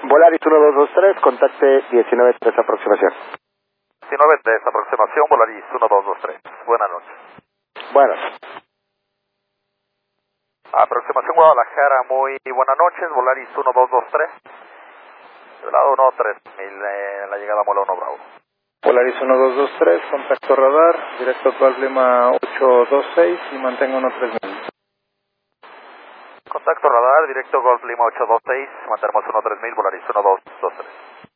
Volaris 1223, contacte 19-3 aproximación. 19-3 aproximación, Volaris 1223. Buenas noches. Buenas. Aproximación Guadalajara, muy buenas noches, Volaris 1223. Del lado 1-3000, la llegada a Mola 1 Bravo. Volaris 1223, contacto radar, directo actual Lima 826 y mantenga 13000. Contacto radar, directo Golf Lima 826, mantenemos 13000, Volaris 1223.